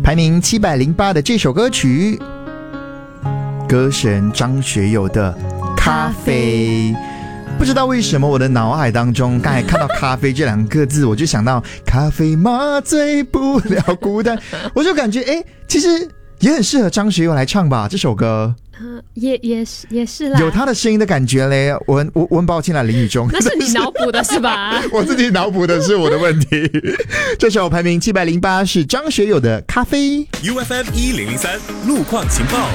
排名708的这首歌曲，歌神张学友的《咖啡》。不知道为什么我的脑海当中刚才看到咖啡这两个字，我就想到咖啡麻醉不了孤单，我就感觉其实也很适合张学友来唱吧这首歌。 也是啦， 有他的声音的感觉嘞。我很抱歉啦，林宇中， 那是你脑补的是吧？ 我自己脑补的是我的问题。这首排名708是张学友的《咖啡》。 UFM 1003路况情报。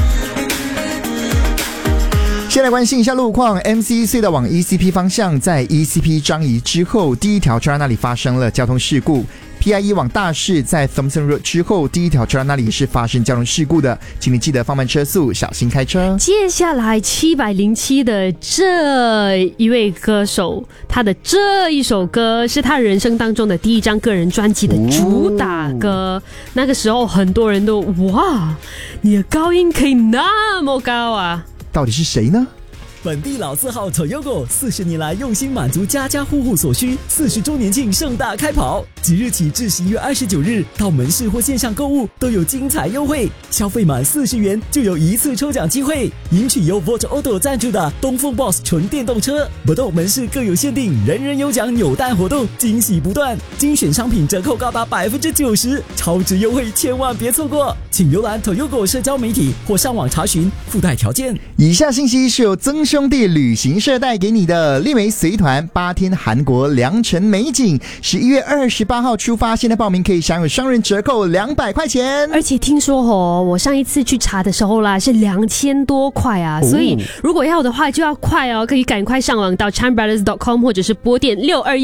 先来关心一下路况 ，MC 隧道往 ECP 方向，在 ECP 张仪之后，第一条车道那里发生了交通事故。PIE 往大市在 Thompson Road 之后，第一条车道那里也是发生交通事故的，请你记得放慢车速，小心开车。 接下来707的这一位歌手，他的这一首歌是他人生当中的第一张个人专辑的主打歌。那个时候很多人都哇，你的高音可以那么高啊！ 到底是谁呢？ 本地老字号 Toyogo 40年来用心满足家家户户所需，40周年庆盛大开跑，即日起至11月29日，到门市或线上购物都有精彩优惠，消费满40元就有一次抽奖机会，赢取由 Volt Auto 赞助的东风 Boss 纯电动车。不动门市各有限定，人人有奖扭蛋活动，惊喜不断，精选商品折扣高达90%，超值优惠千万别错过，请浏览 Toyogo 社交媒体或上网查询附带条件。 以下信息是由曾兄弟旅行社带给你的，列为随团8天韩国良辰美景，11月28号出发，现在报名可以享有双人折扣200块钱。 而且听说我上一次去查的时候啦，是2000多块啊，所以如果要的话就要快哦，可以赶快上网到 chanbrothers.com 或者是拨电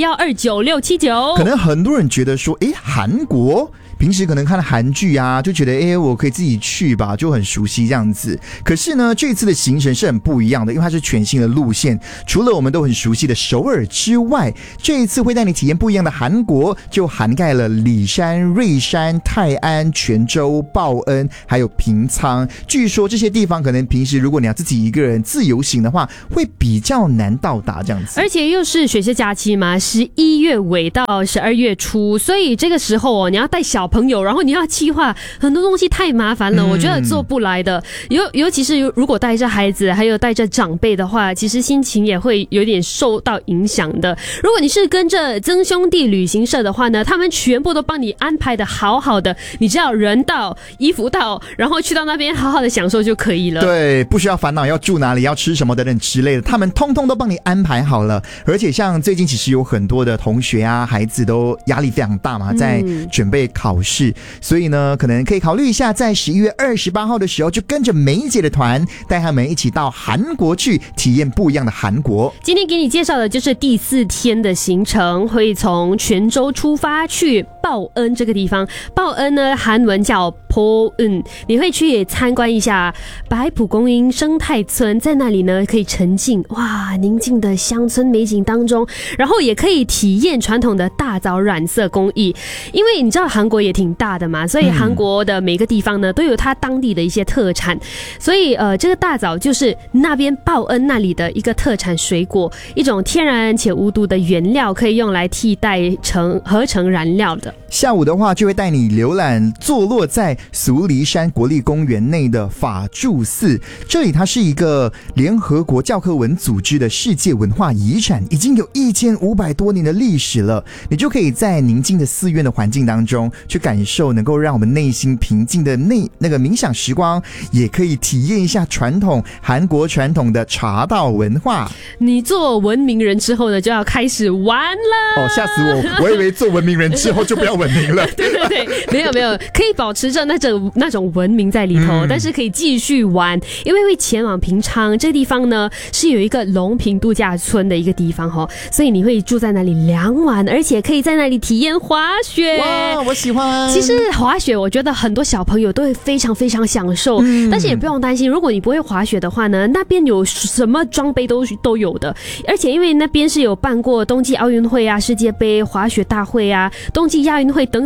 62129679。 可能很多人觉得说，韩国平时可能看韩剧啊，就觉得我可以自己去吧，就很熟悉这样子。可是呢，这次的行程是很不一样的，因为它是全新的路线。除了我们都很熟悉的首尔之外，这一次会带你体验不一样的韩国，就涵盖了里山、瑞山、泰安、泉州、报恩，还有平仓。据说这些地方可能平时如果你要自己一个人自由行的话，会比较难到达这样子。 而且又是学校假期嘛，11月尾到12月初，所以这个时候你要带小朋友，然后你要计划很多东西，太麻烦了，我觉得做不来的。尤其是如果带着孩子还有带着长辈的话，其实心情也会有点受到影响的。如果你是跟着曾兄弟旅行社的话呢，他们全部都帮你安排的好好的，你只要人到衣服到，然后去到那边好好的享受就可以了。 对，不需要烦恼要住哪里要吃什么等等之类的，他们通通都帮你安排好了。而且像最近其实有很多的同学啊孩子都压力非常大嘛，在准备考试，所以呢可能可以考虑一下，在11月28号的时候就跟着梅姐的团，带他们一起到韩国去体验不一样的韩国。 今天给你介绍的就是第4天的行程，会从泉州出发去报恩这个地方。报恩呢韩文叫 Poeun， 你会去参观一下白浦公园生态村，在那里呢可以沉浸宁静的乡村美景当中，然后也可以体验传统的大枣染色工艺。因为你知道韩国也挺大的嘛，所以韩国的每个地方呢都有它当地的一些特产，所以这个大枣就是那边报恩那里的一个特产水果，一种天然且无毒的原料，可以用来替代合成燃料的。 下午的话就会带你浏览坐落在苏黎山国立公园内的法住寺，这里它是一个联合国教科文组织的世界文化遗产，已经有1500多年的历史了。你就可以在宁静的寺院的环境当中去感受能够让我们内心平静的那个冥想时光，也可以体验一下韩国传统的茶道文化。 你做文明人之后呢，就要开始玩了。 吓死我！我以为做文明人之后就不要文明了。 对，没有，可以保持着那种文明在里头，但是可以继续玩，因为会前往平昌这个地方呢，是有一个龙平度假村的一个地方所以你会住在那里2晚，而且可以在那里体验滑雪。 哇，我喜欢。 其实滑雪我觉得很多小朋友都会非常非常享受，但是也不用担心，如果你不会滑雪的话呢，那边有什么装备都有的。而且因为那边是有办过冬季奥运会啊、世界杯滑雪大会啊、冬季亚运会等等的国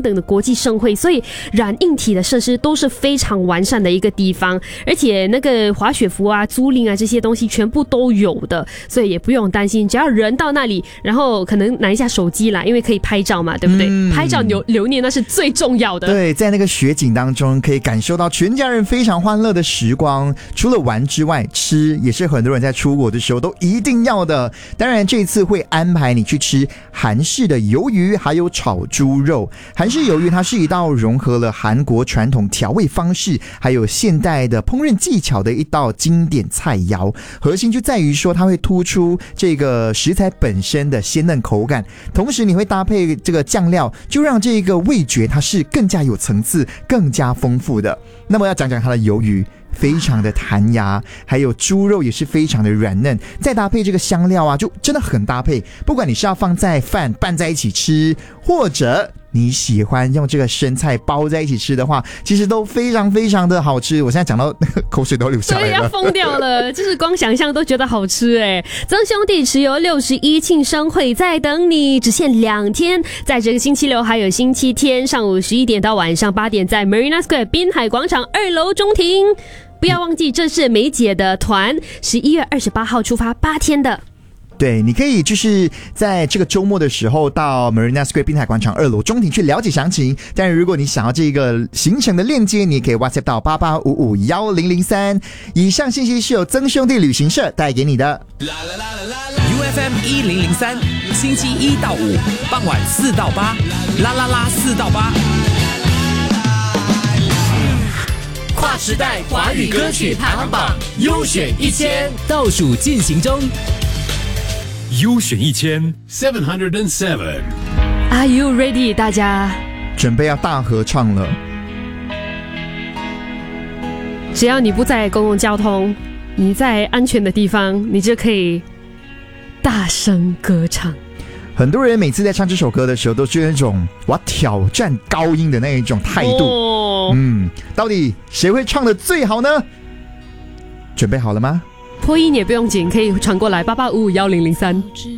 际盛会，所以软硬体的设施都是非常完善的一个地方，而且那个滑雪服啊、租赁啊这些东西全部都有的，所以也不用担心，只要人到那里，然后可能拿一下手机啦，因为可以拍照嘛，对不对？拍照留念那是最重要的。 对，在那个雪景当中，可以感受到全家人非常欢乐的时光。除了玩之外，吃也是很多人在出国的时候都一定要的。当然，这次会安排你去吃韩式的鱿鱼，还有炒猪肉。韩式鱿鱼它是一道融合了韩国传统调味方式，还有现代的烹饪技巧的一道经典菜肴。核心就在于说，它会突出这个食材本身的鲜嫩口感，同时你会搭配这个酱料，就让这个味觉它是更加有层次、更加丰富的。那么要讲讲它的鱿鱼。非常的弹牙，还有猪肉也是非常的软嫩，再搭配这个香料啊，就真的很搭配。不管你是要放在饭拌在一起吃，或者你喜欢用这个生菜包在一起吃的话，其实都非常非常的好吃。我现在讲到口水都流下来了， 对，要疯掉了，就是光想象都觉得好吃哎！曾兄弟持有61庆生会在等你，只限2天，在这个星期六还有星期天上午11点到晚上8点，在 Marina Square 滨海广场2楼中庭。不要忘记，这是梅姐的团，11月28号出发8天的。 对，你可以就是在这个周末的时候到 Marina Square 滨海广场2楼中庭去了解详情。但如果你想要这个行程的链接，你可以 WhatsApp 到88551003。以上信息是由曾兄弟旅行社带给你的。 UFM 1003，星期1到5傍晚4到8，啦啦啦4到8。 跨时代华语歌曲排行榜优选1000倒数进行中。 优选1707 Are you ready？ 大家准备要大合唱了。 只要你不在公共交通，你在安全的地方，你就可以大声歌唱。 很多人每次在唱这首歌的时候，都是那种我要挑战高音的那一种态度。到底谁会唱得最好呢？准备好了吗？ 破音也不用紧，可以传过来88551003。